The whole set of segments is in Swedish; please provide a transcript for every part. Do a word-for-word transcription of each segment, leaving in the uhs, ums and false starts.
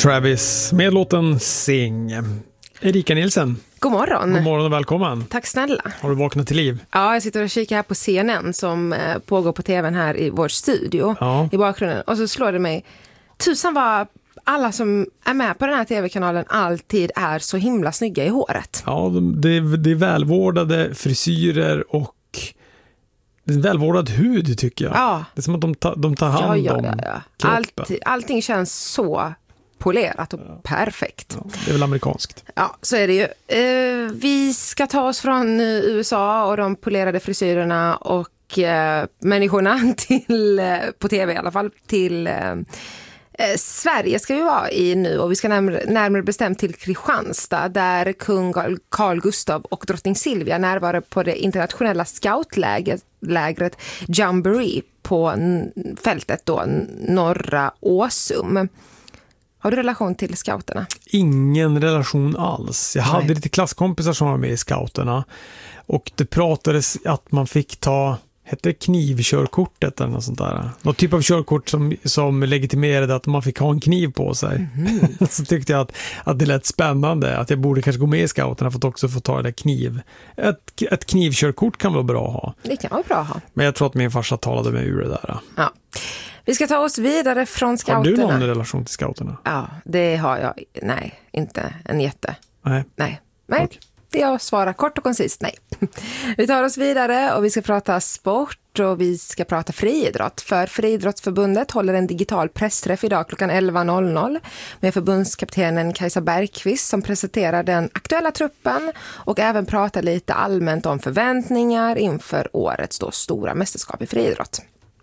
Travis med låten Sing. Erika Nilsen. God morgon. God morgon och välkommen. Tack snälla. Har du vaknat till liv? Ja, jag sitter och kikar här på C N N som pågår på tvn här i vår studio ja. i bakgrunden. Och så slår det mig, tusan vad alla som är med på den här tv-kanalen alltid är så himla snygga i håret. Ja, det är, det är välvårdade frisyrer och det är en välvårdad hud tycker jag. Ja. Det är som att de, ta, de tar hand ja, om ja, ja, ja. kroppen. Allt, allting känns så polerat och ja. perfekt. Ja, det är väl amerikanskt. Ja, så är det ju. Uh, vi ska ta oss från U S A och de polerade frisyrerna och uh, människorna till, uh, på tv i alla fall, till uh, uh, Sverige ska vi vara i nu och vi ska närmare, närmare bestämt till Kristianstad där kung Carl Gustaf och drottning Silvia närvarar på det internationella scoutlägret Jamboree på n- fältet då, norra Åsum. Har du relation till scouterna? Ingen relation alls. Jag Nej. hade lite klasskompisar som var med i scouterna. Och det pratades att man fick ta, hette det knivkörkortet eller något sånt där. Något typ av körkort som, som legitimerade att man fick ha en kniv på sig. Mm. Så tyckte jag att, att det lät spännande. Att jag borde kanske gå med i scouterna för att också få ta det kniv. Ett, ett knivkörkort kan vara bra att ha. Det kan vara bra att ha. Men jag tror att min farsa talade med ur det där. Ja. Vi ska ta oss vidare från scouterna. Har du någon relation till scouterna? Ja, det har jag. Nej, inte en jätte. Nej. Nej, nej. Okay. Det jag svarar kort och koncist, nej. Vi tar oss vidare och vi ska prata sport och vi ska prata friidrott. För Friidrottsförbundet håller en digital pressträff idag klockan elva med förbundskaptenen Kajsa Bergqvist som presenterar den aktuella truppen och även pratar lite allmänt om förväntningar inför årets då stora mästerskap i friidrott.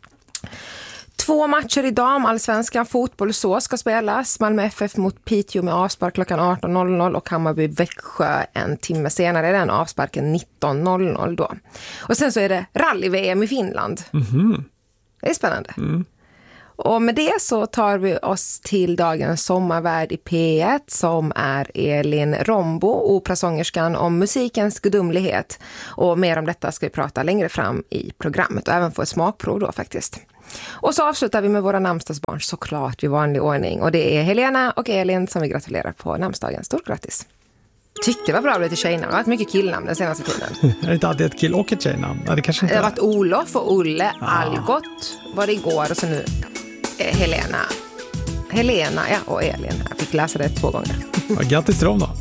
Två matcher i damallsvenskan fotboll så ska spelas. Malmö F F mot Piteå med avspark klockan arton och Hammarby-Växjö en timme senare. Den avsparken nitton då. Och sen så är det rally-V M i Finland. Mm-hmm. Det är spännande. Mm. Och med det så tar vi oss till dagens sommarvärd i P ett som är Elin Rombo, operasångerskan om musikens gudomlighet. Och mer om detta ska vi prata längre fram i programmet och även få ett smakprov då faktiskt. Och så avslutar vi med våra namnsdagsbarn såklart i vanlig ordning. Och det är Helena och Elin som vi gratulerar på namnsdagen. Stort grattis! Tyckte det var bra lite tjejnamn. Det har varit mycket killnamn den senaste tiden. Det är inte alltid ett kill och ett tjejnamn. Ja, det kanske inte det har varit Olof och Olle. Ah. Algot var det igår och så nu eh, Helena. Helena ja, och Elin. Jag fick läsa det två gånger. Ja, grattis till dem då.